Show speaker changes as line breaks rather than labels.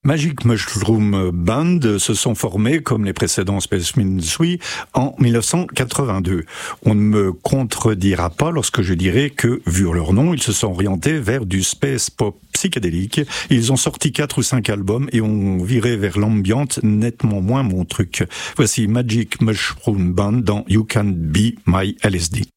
Magic Mushroom Band se sont formés, comme les précédents Space Ministry, en 1982. On ne me contredira pas lorsque je dirai que, vu leur nom, ils se sont orientés vers du space pop psychédélique. Ils ont sorti 4 ou 5 albums et ont viré vers l'ambiance, nettement moins mon truc. Voici Magic Mushroom Band dans You Can Be My LSD.